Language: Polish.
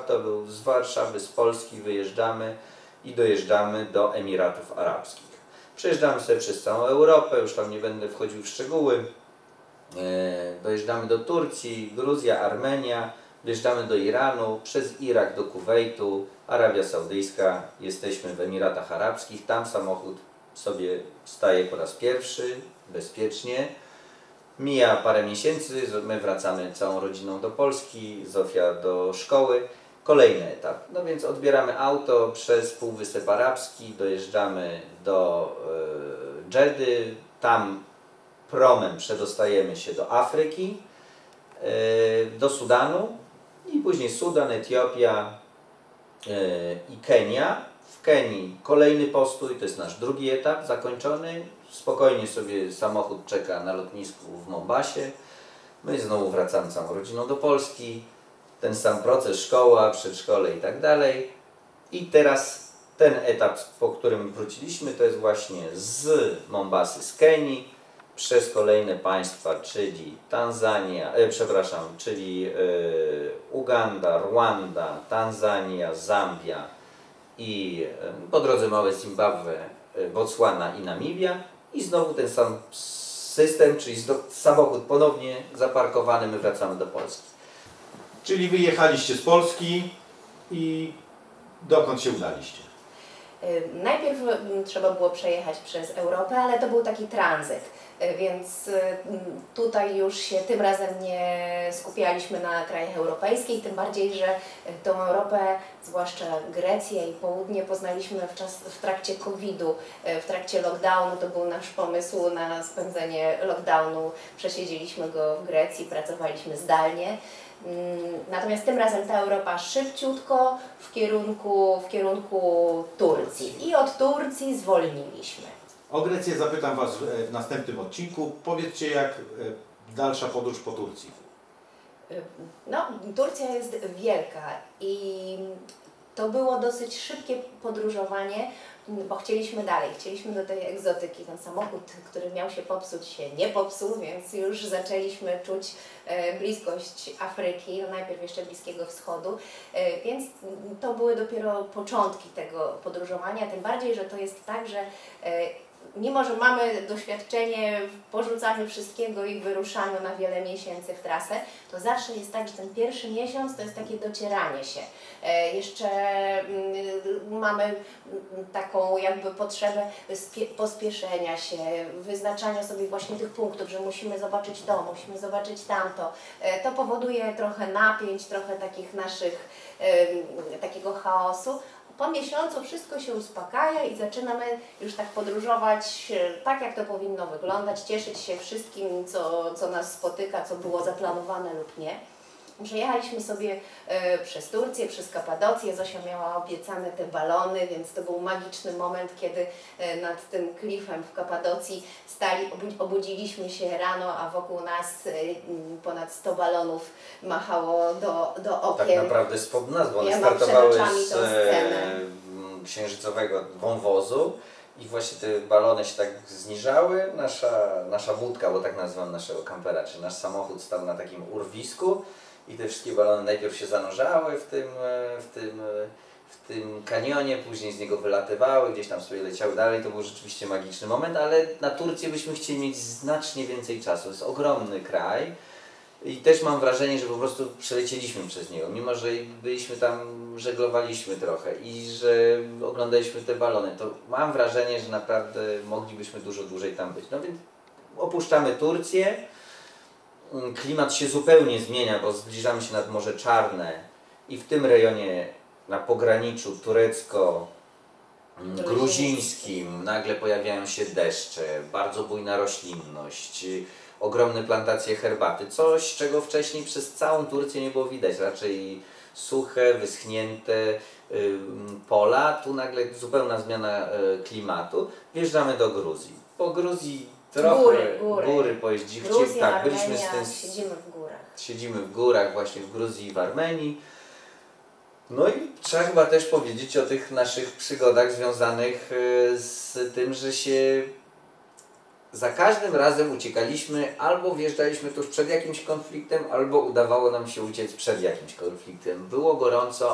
etap to był z Warszawy, z Polski wyjeżdżamy i dojeżdżamy do Emiratów Arabskich. Przejeżdżamy sobie przez całą Europę, już tam nie będę wchodził w szczegóły. Dojeżdżamy do Turcji, Gruzja, Armenia, wjeżdżamy do Iranu, przez Irak do Kuwejtu, Arabia Saudyjska, jesteśmy w Emiratach Arabskich, tam samochód sobie staje po raz pierwszy, bezpiecznie. Mija parę miesięcy, my wracamy całą rodziną do Polski, Zofia do szkoły. Kolejny etap, no więc odbieramy auto przez Półwysep Arabski, dojeżdżamy do Dżedy, tam promem przedostajemy się do Afryki, do Sudanu i później Sudan, Etiopia i Kenia. W Kenii kolejny postój, to jest nasz drugi etap zakończony. Spokojnie sobie samochód czeka na lotnisku w Mombasie. My znowu wracamy całą rodziną do Polski. Ten sam proces, szkoła, przedszkole i tak dalej. I teraz ten etap, po którym wróciliśmy, to jest właśnie z Mombasy, z Kenii, przez kolejne państwa, czyli Uganda, Rwanda, Tanzania, Zambia i po drodze małe Zimbabwe, Botswana i Namibia. I znowu ten sam system, czyli samochód ponownie zaparkowany, my wracamy do Polski. Czyli wyjechaliście z Polski i dokąd się udaliście? Najpierw trzeba było przejechać przez Europę, ale to był taki tranzyt, więc tutaj już się tym razem nie skupialiśmy na krajach europejskich, tym bardziej, że tą Europę, zwłaszcza Grecję i południe, poznaliśmy w trakcie COVID-u, w trakcie lockdownu. To był nasz pomysł na spędzenie lockdownu. Przesiedzieliśmy go w Grecji, pracowaliśmy zdalnie. Natomiast tym razem ta Europa szybciutko w kierunku Turcji i od Turcji zwolniliśmy. O Grecję zapytam Was w następnym odcinku. Powiedzcie, jak dalsza podróż po Turcji? No, Turcja jest wielka i to było dosyć szybkie podróżowanie, bo chcieliśmy dalej, chcieliśmy do tej egzotyki. Ten samochód, który miał się popsuć, się nie popsuł, więc już zaczęliśmy czuć bliskość Afryki, no najpierw jeszcze Bliskiego Wschodu, więc to były dopiero początki tego podróżowania, tym bardziej, że to jest tak, że mimo że mamy doświadczenie w porzucaniu wszystkiego i wyruszaniu na wiele miesięcy w trasę, to zawsze jest tak, że ten pierwszy miesiąc to jest takie docieranie się. Jeszcze mamy taką jakby potrzebę pospieszenia się, wyznaczania sobie właśnie tych punktów, że musimy zobaczyć to, musimy zobaczyć tamto. To powoduje trochę napięć, trochę takich naszych, takiego chaosu. Po miesiącu wszystko się uspokaja i zaczynamy już tak podróżować tak, jak to powinno wyglądać, cieszyć się wszystkim, co nas spotyka, co było zaplanowane lub nie. Przejechaliśmy sobie przez Turcję, przez Kapadocję. Zosia miała obiecane te balony, więc to był magiczny moment, kiedy nad tym klifem w Kapadocji stali, obudziliśmy się rano, a wokół nas ponad 100 balonów machało do okien. Tak naprawdę spod nas, bo one Ja mam startowały przed oczami z tą scenę. księżycowego wąwozu i właśnie te balony się tak zniżały. Nasza wódka, bo tak nazywam naszego kampera, czy nasz samochód stał na takim urwisku i te wszystkie balony najpierw się zanurzały w tym kanionie, później z niego wylatywały, gdzieś tam sobie leciały dalej. To był rzeczywiście magiczny moment, ale na Turcję byśmy chcieli mieć znacznie więcej czasu. To jest ogromny kraj i też mam wrażenie, że po prostu przelecieliśmy przez niego, mimo że byliśmy tam, żeglowaliśmy trochę i że oglądaliśmy te balony, to mam wrażenie, że naprawdę moglibyśmy dużo dłużej tam być. No więc opuszczamy Turcję. Klimat się zupełnie zmienia, bo zbliżamy się nad Morze Czarne i w tym rejonie na pograniczu turecko-gruzińskim nagle pojawiają się deszcze, bardzo bujna roślinność, ogromne plantacje herbaty, coś czego wcześniej przez całą Turcję nie było widać, raczej suche, wyschnięte pola, tu nagle zupełna zmiana klimatu. Wjeżdżamy do Gruzji. Po Gruzji trochę góry pojeździć. Gruzja, Tak, byliśmy Armenia, siedzimy w górach. Siedzimy w górach, właśnie w Gruzji i w Armenii. No i trzeba chyba też powiedzieć o tych naszych przygodach związanych z tym, że się za każdym razem uciekaliśmy, albo wjeżdżaliśmy tuż przed jakimś konfliktem, albo udawało nam się uciec przed jakimś konfliktem. Było gorąco,